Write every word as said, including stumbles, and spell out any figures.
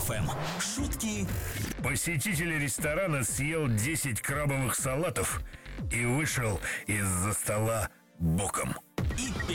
эф эм. Шутки. Посетитель ресторана съел десять крабовых салатов и вышел из-за стола боком. И